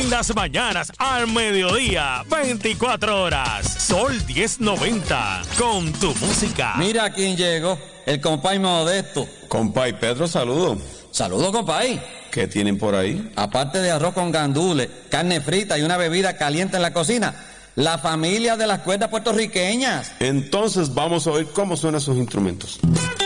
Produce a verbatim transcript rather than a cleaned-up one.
En las mañanas, al mediodía, veinticuatro horas. Sol diez noventa, con tu música. Mira quién llegó, el compay Modesto. Compay Pedro, saludo. Saludo, compay. ¿Qué tienen por ahí? Aparte de arroz con gandules, carne frita y una bebida caliente en la cocina, la familia de las cuerdas puertorriqueñas. Entonces vamos a oír cómo suenan sus instrumentos.